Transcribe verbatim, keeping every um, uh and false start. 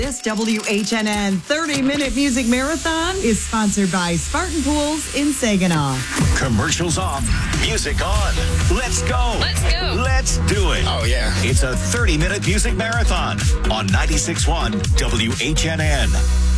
This W H N N thirty-minute music marathon is sponsored by Spartan Pools in Saginaw. Commercials off, music on. Let's go. Let's go. Let's do it. Oh, yeah. It's a thirty-minute music marathon on ninety-six point one W H N N.